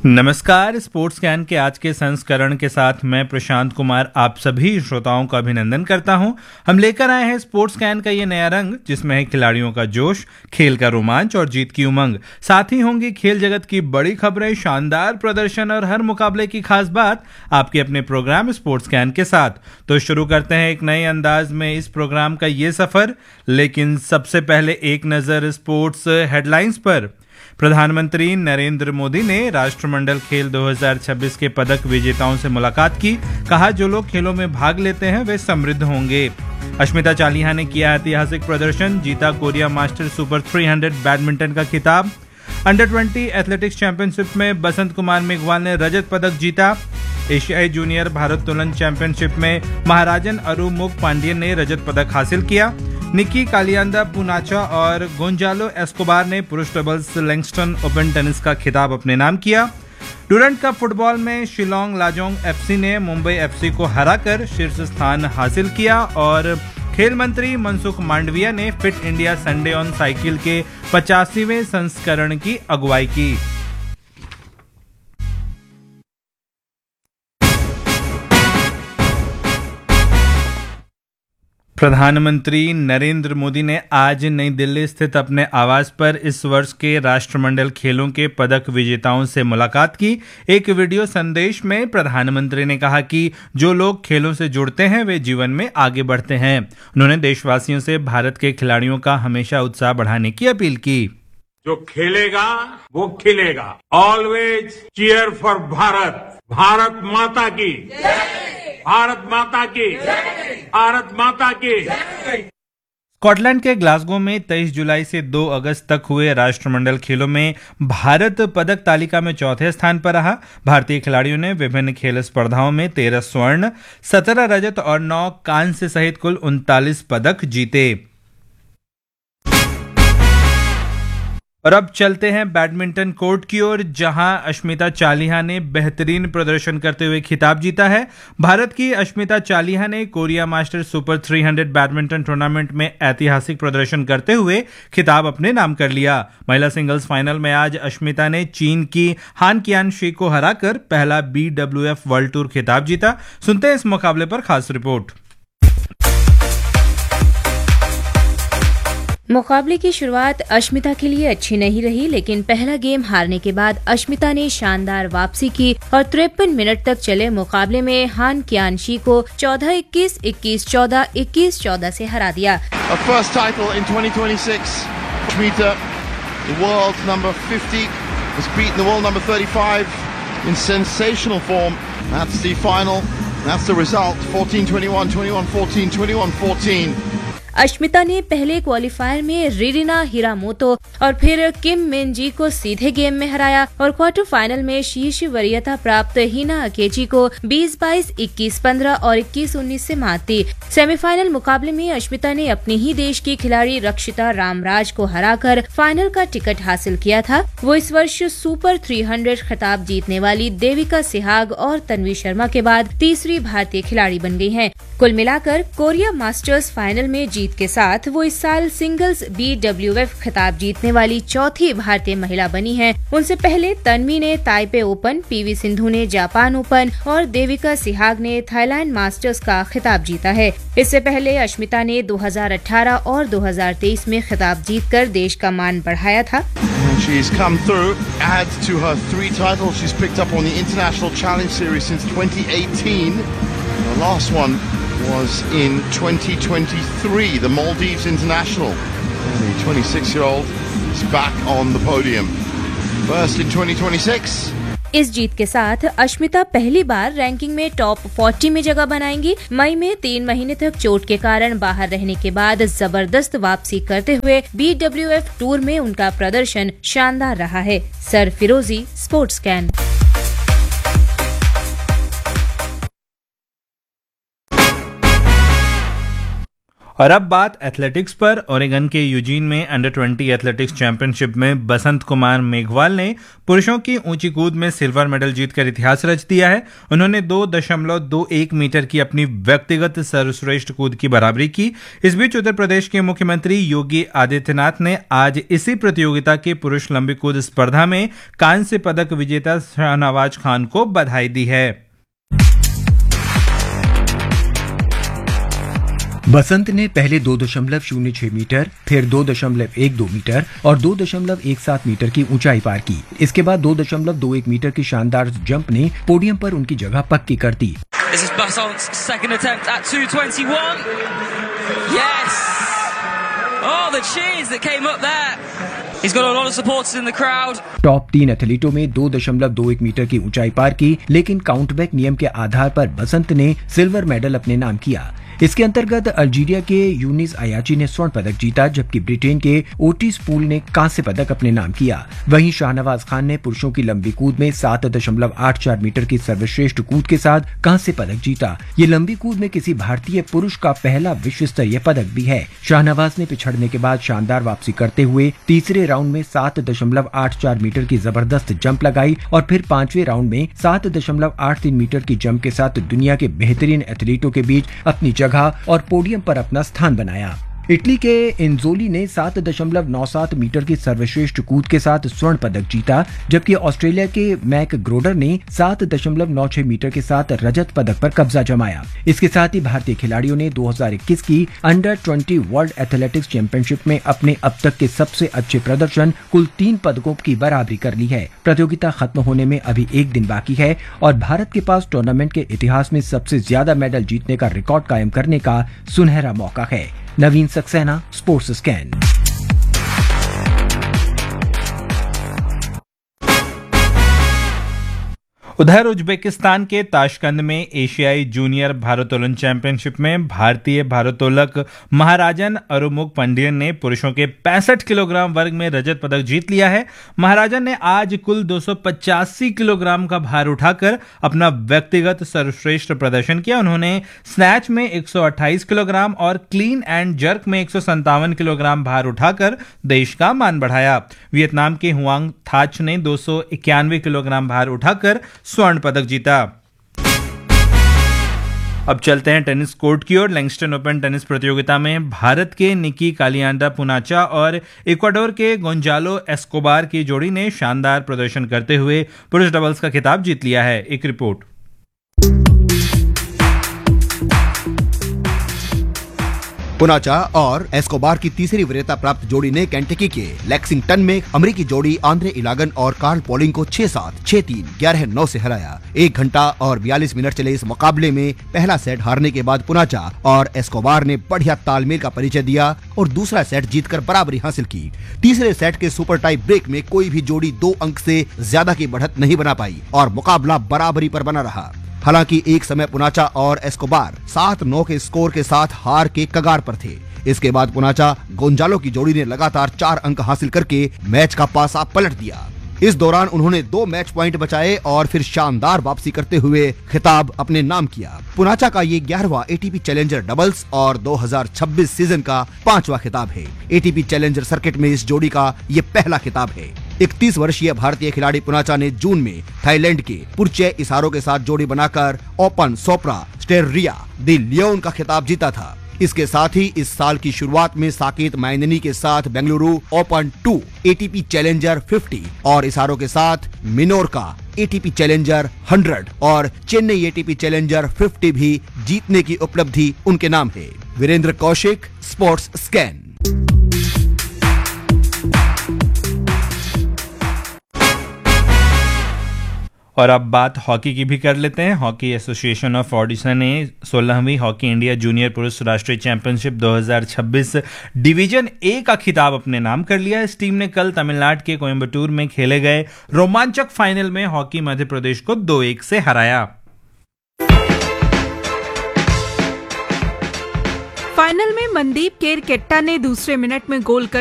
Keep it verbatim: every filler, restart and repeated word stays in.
नमस्कार। Sports can के आज के संस्करण के साथ मैं प्रशांत कुमार आप सभी श्रोताओं का अभिनंदन करता हूं। हम लेकर आए हैं स्पोर्ट्स कैन का ये नया रंग, जिसमें है खिलाड़ियों का जोश, खेल का रोमांच और जीत की उमंग। साथ ही होंगी खेल जगत की बड़ी खबरें, शानदार प्रदर्शन और हर मुकाबले की खास बात आपके अपने प्रोग्राम स्पोर्ट्स कैन के साथ। तो शुरू करते हैं एक नए अंदाज में इस प्रोग्राम का ये सफर, लेकिन सबसे पहले एक नजर स्पोर्ट्स हेडलाइंस पर। प्रधानमंत्री नरेंद्र मोदी ने राष्ट्रमंडल खेल दो हज़ार छब्बीस के पदक विजेताओं से मुलाकात की। कहा, जो लोग खेलों में भाग लेते हैं वे समृद्ध होंगे। अश्मिता चालिहा ने किया ऐतिहासिक प्रदर्शन, जीता कोरिया मास्टर सुपर तीन सौ बैडमिंटन का खिताब। अंडर बीस एथलेटिक्स चैंपियनशिप में बसंत कुमार मेघवाल ने रजत पदक जीता। एशियाई जूनियर भारतोलन चैंपियनशिप में महाराजन अरुमुग पांडियन ने रजत पदक हासिल किया। निकी कालियांदा पूनाचा और गोंजालो एस्कोबार ने पुरुष डबल्स लैंगस्टन ओपन टेनिस का खिताब अपने नाम किया। डुरंट कप फुटबॉल में शिलोंग लाजोंग एफसी ने मुंबई एफसी को हराकर शीर्ष स्थान हासिल किया। और खेल मंत्री मनसुख मांडविया ने fit India Sunday on cycle के पचासीवें संस्करण की अगुवाई की। प्रधानमंत्री नरेंद्र मोदी ने आज नई दिल्ली स्थित अपने आवास पर इस वर्ष के राष्ट्रमंडल खेलों के पदक विजेताओं से मुलाकात की। एक वीडियो संदेश में प्रधानमंत्री ने कहा कि जो लोग खेलों से जुड़ते हैं वे जीवन में आगे बढ़ते हैं। उन्होंने देशवासियों से भारत के खिलाड़ियों का हमेशा उत्साह बढ़ाने की अपील की। जो खेलेगा वो खिलेगा। Always cheer for Bharat. Bharat माता की, भारत माता की, भारत माता की। स्कॉटलैंड के ग्लासगो में तेईस जुलाई से दो अगस्त तक हुए राष्ट्रमंडल खेलों में भारत पदक तालिका में चौथे स्थान पर रहा। भारतीय खिलाड़ियों ने विभिन्न खेल स्पर्धाओं में तेरह स्वर्ण, सत्रह रजत और नौ कांस्य सहित कुल उनतालीस पदक जीते। और अब चलते हैं बैडमिंटन कोर्ट की ओर, जहां अश्मिता चालिहा ने बेहतरीन प्रदर्शन करते हुए खिताब जीता है। भारत की अश्मिता चालिहा ने कोरिया मास्टर सुपर तीन सौ बैडमिंटन टूर्नामेंट में ऐतिहासिक प्रदर्शन करते हुए खिताब अपने नाम कर लिया। महिला सिंगल्स फाइनल में आज अश्मिता ने चीन की हान कियानशी को हराकर पहला B W F world tour खिताब जीता। सुनते हैं इस मुकाबले पर खास रिपोर्ट। मुकाबले की शुरुआत अश्मिता के लिए अच्छी नहीं रही, लेकिन पहला गेम हारने के बाद अश्मिता ने शानदार वापसी की और तिरपन मिनट तक चले मुकाबले में हान कियानशी को चौदह इक्कीस, इक्कीस चौदह, इक्कीस चौदह से हरा दिया। First title in twenty twenty-six. Ashmita, the world number fifty, has beaten the world number thirty-five in sensational form. That's the final. That's the result. fourteen twenty-one, twenty-one fourteen, twenty-one fourteen. Ashmita ने पहले qualifier में रिरिना हिरामोतो और फिर किम मिन जी को सीधे game में हराया और क्वार्टर फाइनल में शीर्ष वरीयता प्राप्त हिना अकेची को बीस बाईस, इक्कीस पंद्रह और इक्कीस उन्नीस से मात दी। सेमीफाइनल मुकाबले में अश्मिता ने अपने ही देश की खिलाड़ी रक्षिता रामराज को हराकर फाइनल का टिकट हासिल किया था। वो इस वर्ष सुपर तीन सौ खिताब जीतने वाली देविका सिहाग और तन्वी शर्मा के बाद तीसरी भारतीय खिलाड़ी बन गई हैं। कुल मिलाकर कोरिया मास्टर्स फाइनल में जीत के साथ वो इस साल सिंगल्स बी डब्ल्यू एफ खिताब जीतने वाली चौथी भारतीय महिला बनी हैं। उनसे पहले तन्वी ने ताइपे ओपन, पीवी सिंधु ने जापान ओपन और देविका सिहाग ने थाईलैंड मास्टर्स का खिताब जीता है। इससे पहले अश्मिता ने दो हज़ार अठारह और दो हज़ार तेईस में खिताब जीतकर देश का मान बढ़ाया था। She's come through, add to her three titles she's picked up on the International Challenge Series since twenty eighteen. The last one was in twenty twenty-three, the Maldives International. And the twenty-six-year-old is back on the podium. First in twenty twenty-six. इस जीत के साथ अश्मिता पहली बार ranking में top चालीस में जगह बनाएंगी। मई में तीन महीने तक चोट के कारण बाहर रहने के बाद जबरदस्त वापसी करते हुए बी डब्ल्यू एफ टूर में उनका प्रदर्शन शानदार रहा है। सर फिरोजी, स्पोर्ट्स कैन। और अब बात एथलेटिक्स पर। ओरेगन के यूजीन में अंडर ट्वेंटी एथलेटिक्स चैंपियनशिप में बसंत कुमार मेघवाल ने पुरुषों की ऊंची कूद में सिल्वर मेडल जीतकर इतिहास रच दिया है। उन्होंने दो दशमलव दो एक मीटर की अपनी व्यक्तिगत सर्वश्रेष्ठ कूद की बराबरी की। इस बीच उत्तर प्रदेश के मुख्यमंत्री योगी आदित्यनाथ ने आज इसी प्रतियोगिता के पुरुष लंबी कूद स्पर्धा में कांस्य पदक विजेता शाहनवाज खान को बधाई दी है। बसंत ने पहले दो दशमलव शून्य छह मीटर, फिर दो दशमलव एक दो मीटर और दो दशमलव एक सात मीटर की ऊंचाई पार की। इसके बाद दो दशमलव दो एक मीटर की शानदार जंप ने पोडियम पर उनकी जगह पक्की कर दी। This is Basant's second attempt at two twenty-one. Yes! Oh, the cheers that came up there. He's got a lot of supporters in the crowd. Top तीन एथलीटों में दो दशमलव दो एक मीटर की ऊंचाई पार की, लेकिन काउंटबैक नियम के आधार पर बसंत ने सिल्वर मेडल अपने नाम किया। इसके अंतर्गत अल्जीरिया के यूनिस अयाची ने स्वर्ण पदक जीता, जबकि ब्रिटेन के ओटिस पूल ने कांस्य पदक अपने नाम किया। वहीं शाहनवाज खान ने पुरुषों की लंबी कूद में सात दशमलव आठ चार मीटर की सर्वश्रेष्ठ कूद के साथ कांस्य पदक जीता। ये लंबी कूद में किसी भारतीय पुरुष का पहला विश्व स्तरीय पदक भी है। शाहनवाज ने पिछड़ने के बाद शानदार वापसी करते हुए तीसरे राउंड में सात दशमलव आठ चार मीटर की जबरदस्त जंप लगाई और फिर पांचवें राउंड में सात दशमलव आठ तीन मीटर की जंप के साथ दुनिया के बेहतरीन एथलीटों के बीच अपनी जगह और पोडियम पर अपना स्थान बनाया। इटली के इंजोली ने सात दशमलव नौ सात मीटर की सर्वश्रेष्ठ कूद के साथ स्वर्ण पदक जीता, जबकि ऑस्ट्रेलिया के मैक ग्रोडर ने सात दशमलव नौ छह मीटर के साथ रजत पदक पर कब्जा जमाया। इसके साथ ही भारतीय खिलाड़ियों ने दो हज़ार इक्कीस की under twenty world athletics championship में अपने अब तक के सबसे अच्छे प्रदर्शन कुल तीन पदकों की बराबरी कर ली है। प्रतियोगिता खत्म होने में अभी एक दिन बाकी है और भारत के पास टूर्नामेंट के इतिहास में सबसे ज्यादा मेडल जीतने का रिकॉर्ड कायम करने का सुनहरा मौका है। नवीन सक्सेना, स्पोर्ट्स स्कैन। उधर उज्बेकिस्तान के ताशकंद में एशियाई जूनियर भारोत्तोलन चैंपियनशिप में भारतीय भारोत्तोलक महाराजन अरुमुग पंडियन ने पुरुषों के पैंसठ किलोग्राम वर्ग में रजत पदक जीत लिया है। महाराजन ने आज कुल दो सौ पचासी किलोग्राम का भार उठाकर अपना व्यक्तिगत सर्वश्रेष्ठ प्रदर्शन किया। उन्होंने स्नैच में एक सौ अट्ठाईस किलोग्राम और क्लीन एंड जर्क में एक सौ संतावन किलोग्राम भार उठाकर देश का मान बढ़ाया। वियतनाम के हुआंग थाच ने दो सौ इक्यानवे किलोग्राम भार उठाकर स्वर्ण पदक जीता। अब चलते हैं टेनिस कोर्ट की ओर। लैंगस्टन ओपन टेनिस प्रतियोगिता में भारत के निकी कालियांडा पुनाचा और इक्वाडोर के गोंजालो एस्कोबार की जोड़ी ने शानदार प्रदर्शन करते हुए पुरुष डबल्स का खिताब जीत लिया है। एक रिपोर्ट। पुनाचा और एस्कोबार की तीसरी वरीयता प्राप्त जोड़ी ने केंटकी के लेक्सिंगटन में अमेरिकी जोड़ी आंद्रे इलागन और कार्ल पोलिंग को छह सात, छह तीन, ग्यारह नौ से हराया। एक घंटा और बयालीस मिनट चले इस मुकाबले में पहला सेट हारने के बाद पुनाचा और एस्कोबार ने बढ़िया तालमेल का परिचय दिया और दूसरा सेट जीतकर बराबरी हासिल की। तीसरे सेट के सुपर टाई ब्रेक में कोई भी जोड़ी दो अंक से ज्यादा की बढ़त नहीं बना पाई और मुकाबला बराबरी पर बना रहा। हालांकि एक समय पुनाचा और एस्कोबार सात नौ के स्कोर के साथ हार के कगार पर थे। इसके बाद पुनाचा गोंजालो की जोड़ी ने लगातार चार अंक हासिल करके मैच का पासा पलट दिया। इस दौरान उन्होंने दो मैच पॉइंट बचाए और फिर शानदार वापसी करते हुए खिताब अपने नाम किया। पुनाचा का ये ग्यारहवां एटीपी चैलेंजर डबल्स और दो हज़ार छब्बीस सीजन का पांचवा खिताब है। एटीपी चैलेंजर सर्किट में इस जोड़ी का ये पहला खिताब है। इकतीस वर्षीय भारतीय खिलाड़ी पुनाचा ने जून में थाईलैंड के पुरचे इसारो के साथ जोड़ी बनाकर ओपन सोप्रा स्टेरिया दी लियोन का खिताब जीता था। इसके साथ ही इस साल की शुरुआत में साकेत माइनेनी के साथ Bengaluru open to, ATP challenger पचास और इसारो के साथ मिनोरका एटीपी चैलेंजर सौ और चेन्नई एटीपी चैलेंजर पचास भी जीतने की उपलब्धि उनके नाम है। Virendra Kaushik, sports scan. और अब बात हॉकी की भी कर लेते हैं। हॉकी एसोसिएशन ऑफ ओडिशा ने सोलहवीं हॉकी इंडिया जूनियर पुरुष राष्ट्रीय चैंपियनशिप दो हज़ार छब्बीस डिवीजन ए का खिताब अपने नाम कर लिया। इस टीम ने कल तमिलनाडु के कोयम्बटूर में खेले गए रोमांचक फाइनल में हॉकी मध्य प्रदेश को दो एक से हराया। फाइनल में मनदीप केरकेट्टा ने दूसरे मिनट में गोल कर